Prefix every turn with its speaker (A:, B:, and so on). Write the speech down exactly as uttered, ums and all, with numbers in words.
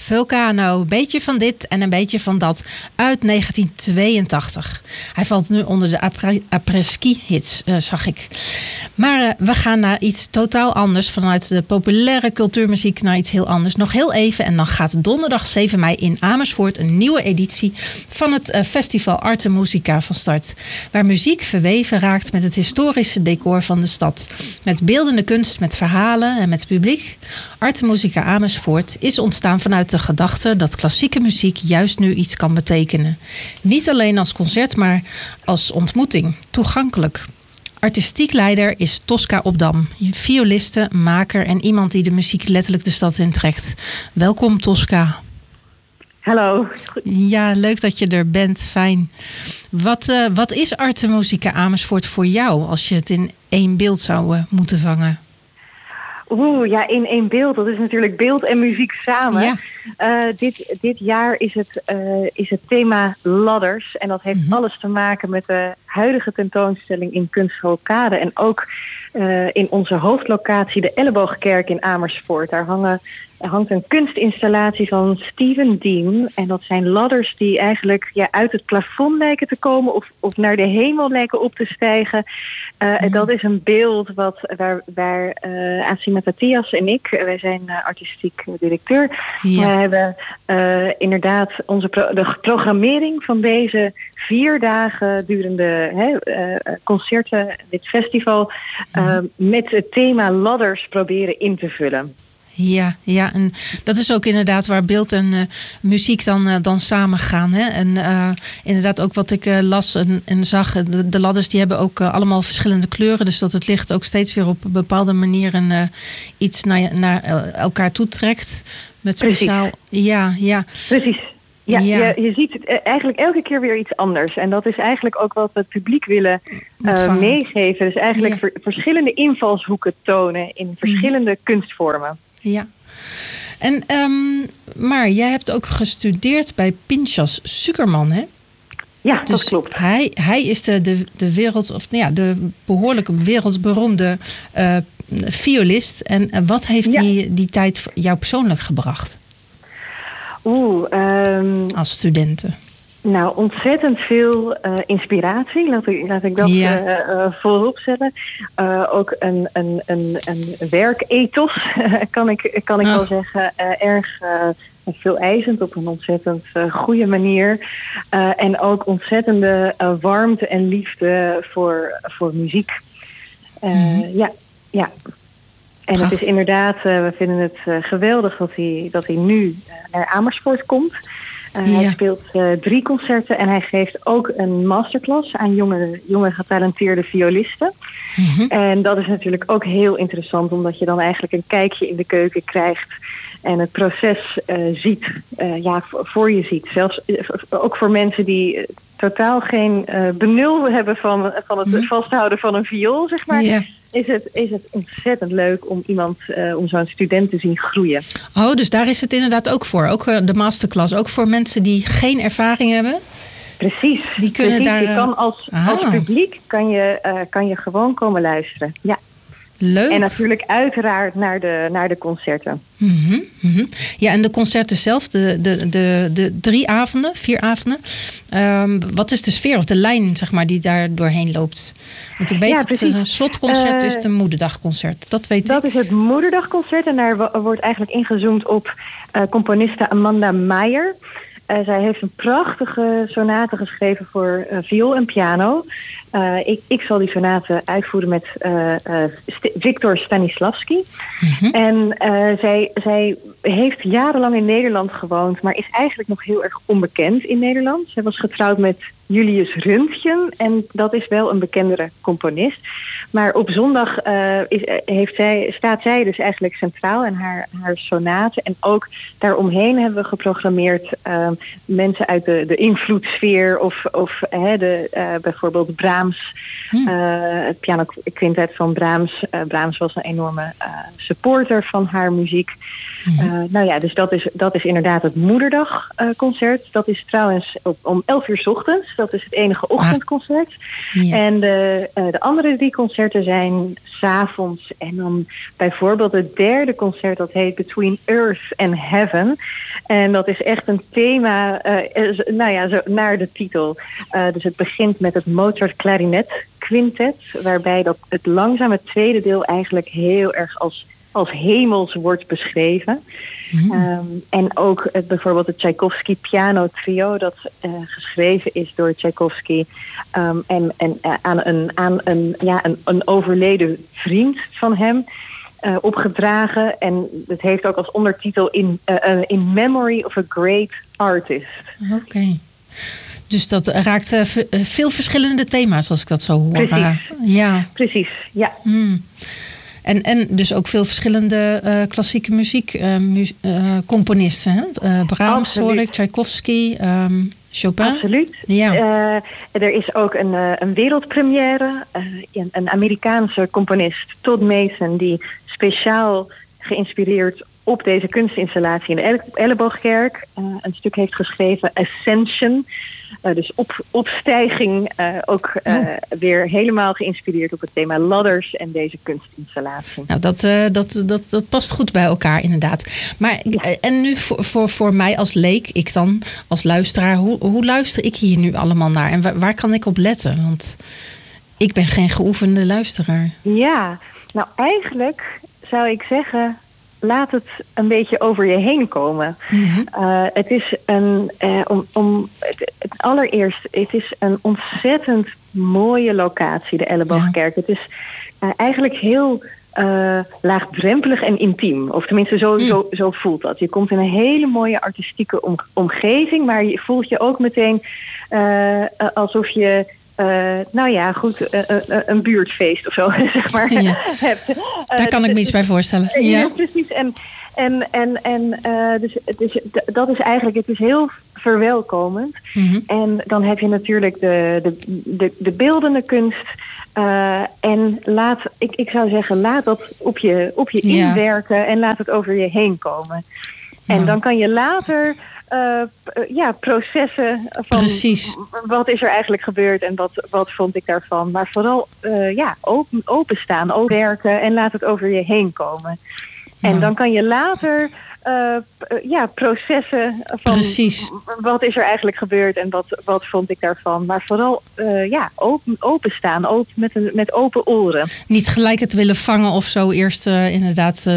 A: Vulcano, een beetje van dit en een beetje van dat. Uit negentien tweeëntachtig. Hij valt nu onder de après- après-ski hits, uh, zag ik. Maar uh, we gaan naar iets totaal anders. Vanuit de populaire cultuurmuziek naar iets heel anders. Nog heel even en dan gaat donderdag zeven mei in Amersfoort een nieuwe editie van het uh, festival Arte Musica van start. Waar muziek verweven raakt met het historische decor van de stad. Met beeldende kunst, met verhalen en met publiek. Arte Musica Amersfoort is ontstaan vanuit de gedachte dat klassieke muziek juist nu iets kan betekenen. Niet alleen als concert, maar als ontmoeting. Toegankelijk. Artistiek leider is Tosca Obdam. Violiste, maker en iemand die de muziek letterlijk de stad intrekt. Welkom Tosca.
B: Hallo.
A: Ja, leuk dat je er bent. Fijn. Wat, uh, wat is Arte Musica Amersfoort voor jou als je het in één beeld zou uh, moeten vangen?
B: Oeh, ja, in één beeld. Dat is natuurlijk beeld en muziek samen.
A: Ja.
B: Uh, dit, dit jaar is het, uh, is het thema ladders. En dat heeft mm-hmm. alles te maken met de huidige tentoonstelling in Kunsthal Kade. En ook uh, in onze hoofdlocatie, de Elleboogkerk in Amersfoort. Daar hangen, hangt een kunstinstallatie van Steven Dean. En dat zijn ladders die eigenlijk ja, uit het plafond lijken te komen of, of naar de hemel lijken op te stijgen. Uh, mm-hmm. Dat is een beeld wat, waar, waar uh, Asima Matthias en ik, wij zijn uh, artistiek directeur. Ja. We hebben uh, inderdaad onze pro- de programmering van deze vier dagen durende hè, uh, concerten, dit festival, uh, mm-hmm. met het thema ladders proberen in te vullen.
A: Ja, ja, en dat is ook inderdaad waar beeld en uh, muziek dan, uh, dan samen gaan. Hè? En uh, inderdaad ook wat ik uh, las en, en zag, de, de ladders die hebben ook uh, allemaal verschillende kleuren. Dus dat het licht ook steeds weer op een bepaalde manier een, uh, iets naar, naar elkaar toe trekt. Met speciaal.
B: Precies.
A: Ja, ja.
B: Precies. Ja, ja. Je, je ziet het eigenlijk elke keer weer iets anders. En dat is eigenlijk ook wat we het publiek willen uh, meegeven. Dus eigenlijk ja. ver, verschillende invalshoeken tonen in verschillende mm. kunstvormen.
A: Ja. En, um, maar jij hebt ook gestudeerd bij Pinchas Sukerman, hè?
B: Ja,
A: dus
B: dat klopt.
A: Hij, hij is de, de, de wereld, of ja, de behoorlijk wereldberoemde uh, violist. En uh, wat heeft ja. die, die tijd jou persoonlijk gebracht?
B: Oeh, um,
A: als studenten.
B: Nou, ontzettend veel uh, inspiratie, laat ik, laat ik dat ja. uh, uh, voorop zetten. Uh, ook een, een, een, een werkethos, kan ik, kan ik oh. wel zeggen. Uh, erg uh, veel eisend op een ontzettend uh, goede manier. Uh, en ook ontzettende uh, warmte en liefde voor, voor muziek. Uh, mm. Ja, ja. En Prachtig. Het is inderdaad, uh, we vinden het uh, geweldig dat hij, dat hij nu uh, naar Amersfoort komt. Uh, ja. Hij speelt uh, drie concerten en hij geeft ook een masterclass aan jonge, jonge getalenteerde violisten. Mm-hmm. En dat is natuurlijk ook heel interessant, omdat je dan eigenlijk een kijkje in de keuken krijgt en het proces uh, ziet, uh, ja, voor, voor je ziet. Zelfs uh, ook voor mensen die uh, totaal geen uh, benul hebben van, van het mm-hmm. vasthouden van een viool, zeg maar. Ja. Is het, is het ontzettend leuk om iemand, uh, om zo'n student te zien groeien.
A: Oh, dus daar is het inderdaad ook voor. Ook uh, de masterclass. Ook voor mensen die geen ervaring hebben.
B: Precies.
A: Die kunnen
B: Precies.
A: daar.
B: Je kan als, als publiek kan je, uh, kan je gewoon komen luisteren. Ja.
A: Leuk.
B: En natuurlijk uiteraard naar de, naar de concerten.
A: Mm-hmm, mm-hmm. Ja, en de concerten zelf, de, de, de, de drie avonden, vier avonden. Um, wat is de sfeer of de lijn, zeg maar, die daar doorheen loopt? Want ik weet
B: ja,
A: dat het slotconcert uh, is het Moederdagconcert. Dat weet
B: dat
A: ik.
B: Dat is het Moederdagconcert en daar w- wordt eigenlijk ingezoomd op uh, componiste Amanda Meijer. Uh, zij heeft een prachtige sonate geschreven voor uh, viool en piano. Uh, ik, ik zal die sonate uitvoeren met uh, uh, St- Victor Stanislavski. Mm-hmm. En uh, zij, zij heeft jarenlang in Nederland gewoond, maar is eigenlijk nog heel erg onbekend in Nederland. Zij was getrouwd met Julius Röntgen en dat is wel een bekendere componist. Maar op zondag uh, is, heeft zij, staat zij dus eigenlijk centraal in haar, haar sonate. En ook daaromheen hebben we geprogrammeerd uh, mensen uit de, de invloedssfeer of, of uh, de, uh, bijvoorbeeld Brahms, hmm. uh, het pianoquintet van Brahms. Uh, Brahms was een enorme uh, supporter van haar muziek. Mm-hmm. Uh, nou ja, dus dat is, dat is inderdaad het moederdagconcert. Uh, dat is trouwens op, om elf uur 's ochtends. Dat is het enige ochtendconcert. Ah. Ja. En de, uh, de andere drie concerten zijn 's avonds. En dan bijvoorbeeld het derde concert, dat heet Between Earth and Heaven. En dat is echt een thema, uh, nou ja, zo naar de titel. Uh, dus het begint met het Mozart Clarinet Quintet, waarbij dat het langzame tweede deel eigenlijk heel erg als, als hemels wordt beschreven. Mm. Um, en ook het, bijvoorbeeld het Tchaikovsky Piano Trio, dat uh, geschreven is door Tchaikovsky um, en, en uh, aan, een, aan een, ja, een, een overleden vriend van hem uh, opgedragen. En het heeft ook als ondertitel In, uh, uh, in Memory of a Great Artist.
A: Oké. Okay. Dus dat raakt uh, veel verschillende thema's, als ik dat zo hoor.
B: Precies.
A: Ja.
B: Precies, ja.
A: Hmm. En, en dus ook veel verschillende uh, klassieke muziekcomponisten. Uh, uh, Brahms, hoor ik, Tchaikovsky, um, Chopin.
B: Absoluut. Ja. Uh, er is ook een, uh, een wereldpremière. Uh, een, een Amerikaanse componist, Todd Mason, die speciaal geïnspireerd op deze kunstinstallatie in de Elle- Elleboogkerk uh, een stuk heeft geschreven, Ascension. Uh, dus op, opstijging, uh, ook uh, oh. weer helemaal geïnspireerd op het thema ladders en deze kunstinstallatie.
A: Nou, dat, uh, dat, dat, dat past goed bij elkaar inderdaad. Maar ja. uh, en nu voor, voor, voor mij als leek, ik dan als luisteraar, hoe, hoe luister ik hier nu allemaal naar? En waar, waar kan ik op letten? Want ik ben geen geoefende luisteraar.
B: Ja, nou eigenlijk zou ik zeggen, laat het een beetje over je heen komen. Mm-hmm. Uh, het is een, uh, om, om het, het allereerst, het is een ontzettend mooie locatie, de Elleboogkerk. Ja. Het is uh, eigenlijk heel uh, laagdrempelig en intiem. Of tenminste, zo, mm. zo, zo voelt dat. Je komt in een hele mooie artistieke om, omgeving, maar je voelt je ook meteen uh, alsof je Uh, nou ja, goed, uh, uh, uh, een buurtfeest of zo, zeg maar, ja. hebt. Uh,
A: Daar kan ik me iets bij voorstellen.
B: Ja,
A: ja.
B: ja precies. En, en, en, en uh, dus, dus, dat is eigenlijk, het is heel verwelkomend. Mm-hmm. En dan heb je natuurlijk de, de, de, de beeldende kunst. Uh, en laat, ik, ik zou zeggen, laat dat op je, op je ja. inwerken en laat het over je heen komen. Ja. En dan kan je later Uh, ja, processen van
A: Precies.
B: wat is er eigenlijk gebeurd en wat, wat vond ik daarvan. Maar vooral uh, ja, open, openstaan, open werken en laat het over je heen komen. En ja. dan kan je later uh, ja, processen van
A: Precies.
B: wat is er eigenlijk gebeurd en wat, wat vond ik daarvan. Maar vooral uh, ja, open, openstaan, open, met, een, met open oren.
A: Niet gelijk het willen vangen of zo, eerst uh, inderdaad uh,